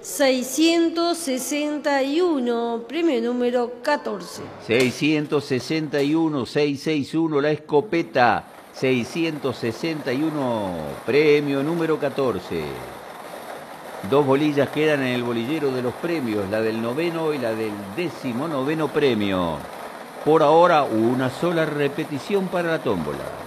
661, premio número 14. 661, 661, la escopeta. 661, premio número 14. Dos bolillas quedan en el bolillero de los premios, la del 9º y la del 19º premio. Por ahora, una sola repetición para la tómbola.